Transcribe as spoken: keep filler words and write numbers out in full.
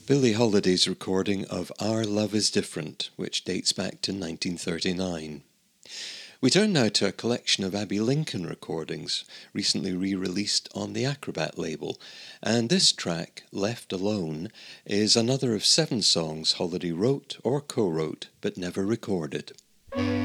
Billie Holiday's recording of Our Love Is Different, which dates back to nineteen thirty-nine. We turn now to a collection of Abbey Lincoln recordings, recently re-released on the Acrobat label, and this track, Left Alone, is another of seven songs Holiday wrote or co-wrote but never recorded.